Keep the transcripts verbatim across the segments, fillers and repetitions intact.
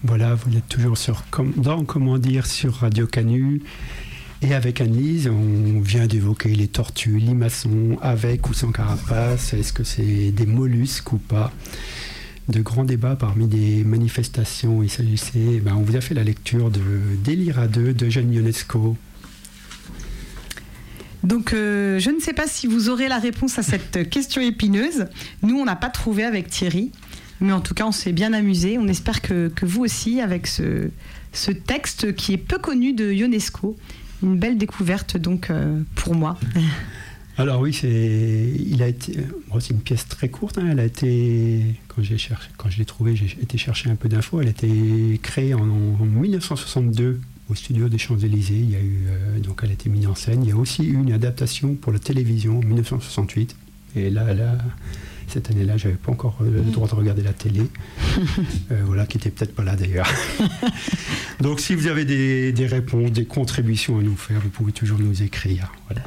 Voilà, vous êtes toujours sur, dans Comment dire sur Radio Canu. Et avec Anne-Lise, on vient d'évoquer les tortues, limaçons, avec ou sans carapace. Est-ce que c'est des mollusques ou pas? De grands débats parmi des manifestations. Il s'agissait, ben on vous a fait la lecture de Délire à deux d'Eugène Ionesco. Donc, euh, je ne sais pas si vous aurez la réponse à cette question épineuse. Nous, on n'a pas trouvé avec Thierry. Mais en tout cas, on s'est bien amusé. On espère que, que vous aussi, avec ce, ce texte qui est peu connu de Ionesco. Une belle découverte, donc, euh, pour moi. Alors oui, c'est, il a été, bon, c'est une pièce très courte. Hein, elle a été, quand, j'ai cherché, quand je l'ai trouvée, j'ai été chercher un peu d'infos. Elle a été créée en, en dix-neuf cent soixante-deux au studio des Champs-Élysées. Il y a eu, euh, donc elle a été mise en scène. Il y a aussi eu une adaptation pour la télévision en dix-neuf cent soixante-huit. Et là, là cette année-là, j'avais pas encore euh, le droit de regarder la télé. Euh, voilà, qui était peut-être pas là d'ailleurs. Donc, si vous avez des, des réponses, des contributions à nous faire, vous pouvez toujours nous écrire. Voilà.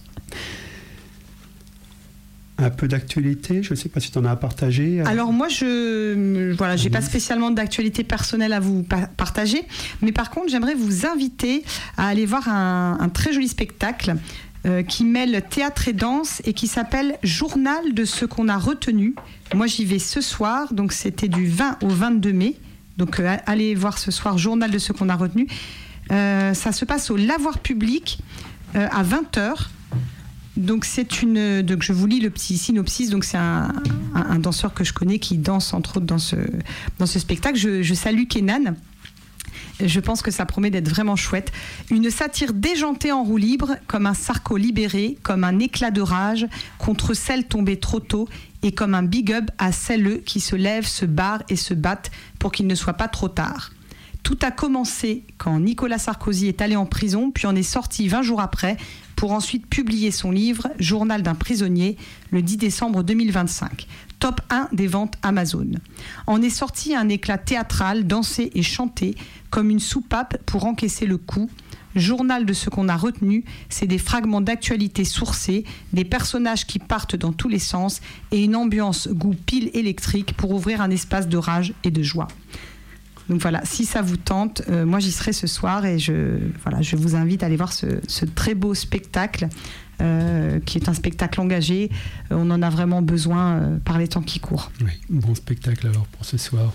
Un peu d'actualité, je ne sais pas si tu en as à partager. Alors moi, je voilà, j'ai pas spécialement d'actualité personnelle à vous pa- partager, mais par contre, j'aimerais vous inviter à aller voir un, un très joli spectacle euh, qui mêle théâtre et danse et qui s'appelle Journal de ce qu'on a retenu. Moi, j'y vais ce soir, donc c'était du vingt au vingt-deux mai. Donc euh, allez voir ce soir Journal de ce qu'on a retenu. Euh, ça se passe au Lavoir Public euh, à vingt heures. Donc c'est une, donc je vous lis le petit synopsis. Donc c'est un, un, un danseur que je connais qui danse entre autres dans ce dans ce spectacle. Je, je salue Kenan. Je pense que ça promet d'être vraiment chouette. Une satire déjantée en roue libre, comme un Sarko libéré, comme un éclat de rage contre celles tombées trop tôt, et comme un big up à celles qui se lèvent, se barrent et se battent pour qu'il ne soit pas trop tard. Tout a commencé quand Nicolas Sarkozy est allé en prison, puis en est sorti vingt jours après, pour ensuite publier son livre « Journal d'un prisonnier » le dix décembre deux mille vingt-cinq. Top un des ventes Amazon. En est sorti un éclat théâtral, dansé et chanté, comme une soupape pour encaisser le coup. Journal de ce qu'on a retenu, c'est des fragments d'actualité sourcés, des personnages qui partent dans tous les sens et une ambiance goût pile électrique pour ouvrir un espace de rage et de joie. Donc voilà, si ça vous tente, euh, moi j'y serai ce soir et je, voilà, je vous invite à aller voir ce, ce très beau spectacle euh, qui est un spectacle engagé. Euh, on en a vraiment besoin euh, par les temps qui courent. Oui, bon spectacle alors pour ce soir.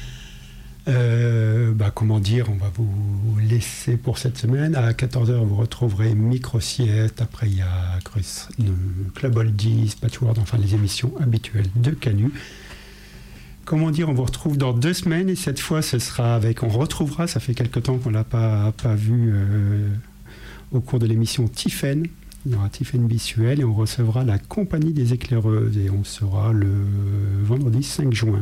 Euh, bah, comment dire, on va vous laisser pour cette semaine. À quatorze heures, vous retrouverez Micro-Sieste. Après, il y a Club Oldies, Patchwork, enfin les émissions habituelles de Canu. Comment dire, on vous retrouve dans deux semaines et cette fois, ce sera avec, on retrouvera, ça fait quelque temps qu'on ne l'a pas, pas vu euh, au cours de l'émission Tiffen. Il y aura Tiffen Bissuel et on recevra la Compagnie des Éclaireuses et on sera le vendredi cinq juin.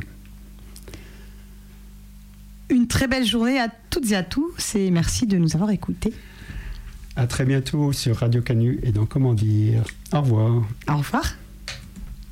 Une très belle journée à toutes et à tous et merci de nous avoir écoutés. À très bientôt sur Radio Canu et dans Comment dire. Au revoir. Au revoir.